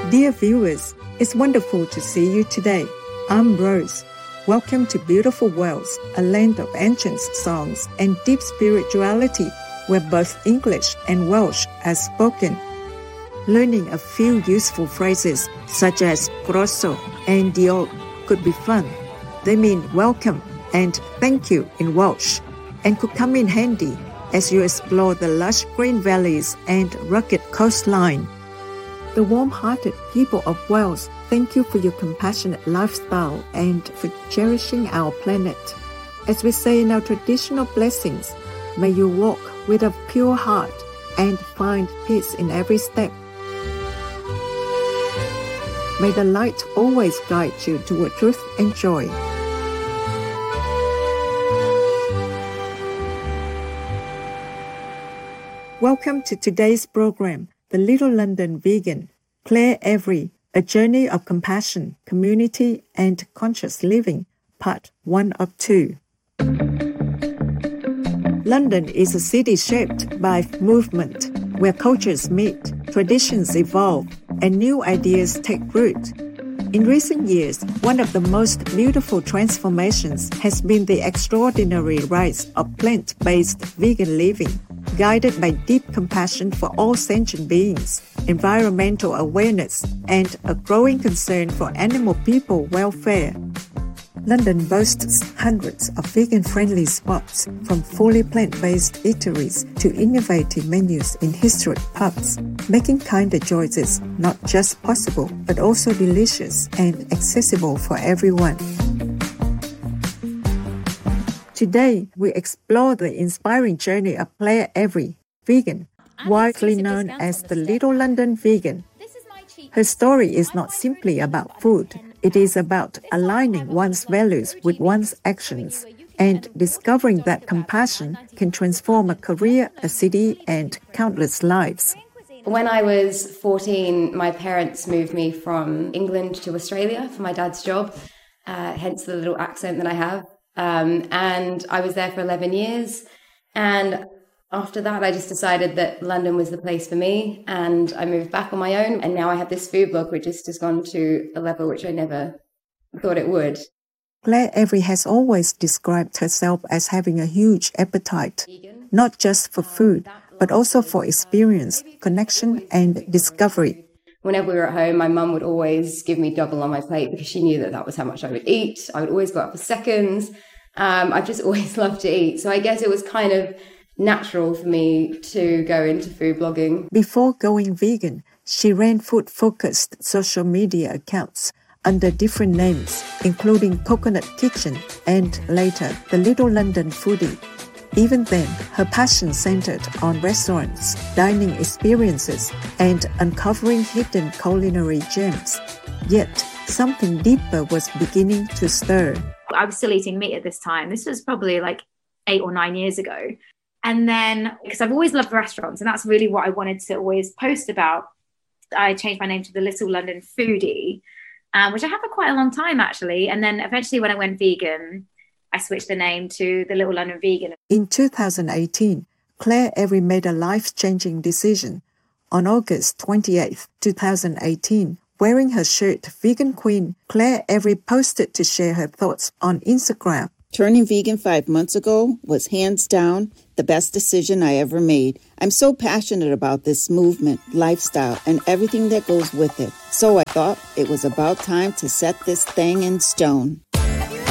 Dear viewers, it's wonderful to see you today. I'm Rose. Welcome to beautiful Wales, a land of ancient songs and deep spirituality, where both English and Welsh are spoken. Learning a few useful phrases such as grosso and diolch could be fun. They mean welcome and thank you in Welsh, and could come in handy as you explore the lush green valleys and rugged coastline. The warm-hearted people of Wales thank you for your compassionate lifestyle and for cherishing our planet. As we say in our traditional blessings, may you walk with a pure heart and find peace in every step. May the light always guide you toward truth and joy. Welcome to today's program, The Little London Vegan, Claire Every, A Journey of Compassion, Community and Conscious Living, Part 1 of 2. London is a city shaped by movement, where cultures meet, traditions evolve, and new ideas take root. In recent years, one of the most beautiful transformations has been the extraordinary rise of plant-based vegan living, guided by deep compassion for all sentient beings, environmental awareness, and a growing concern for animal people welfare. London boasts hundreds of vegan-friendly spots, from fully plant-based eateries to innovative menus in historic pubs, making kinder choices not just possible, but also delicious and accessible for everyone. Today, we explore the inspiring journey of Claire Every, vegan, widely known as the Little London Vegan. Her story is not simply about food. It is about aligning one's values with one's actions and discovering that compassion can transform a career, a city, and countless lives. When I was 14, my parents moved me from England to Australia for my dad's job, hence the little accent that I have. And I was there for 11 years. And after that, I just decided that London was the place for me. And I moved back on my own. And now I have this food blog, which has just gone to a level which I never thought it would. Claire Every has always described herself as having a huge appetite, not just for food, but also for experience, connection, and discovery. Whenever we were at home, my mum would always give me double on my plate because she knew that that was how much I would eat. I would always go out for seconds. I've just always loved to eat. So I guess it was kind of natural for me to go into food blogging. Before going vegan, she ran food-focused social media accounts under different names, including Coconut Kitchen and later The Little London Foodie. Even then, her passion centered on restaurants, dining experiences, and uncovering hidden culinary gems. Yet, something deeper was beginning to stir. I was still eating meat at this time. This was probably like 8 or 9 years ago. And then, because I've always loved restaurants, and that's really what I wanted to always post about, I changed my name to The Little London Foodie, which I had for quite a long time, actually. And then eventually when I went vegan, I switched the name to The Little London Vegan. In 2018, Claire Every made a life-changing decision. On August 28, 2018, wearing her shirt Vegan Queen, Claire Every posted to share her thoughts on Instagram. Turning vegan 5 months ago was hands down the best decision I ever made. I'm so passionate about this movement, lifestyle, and everything that goes with it. So I thought it was about time to set this thing in stone.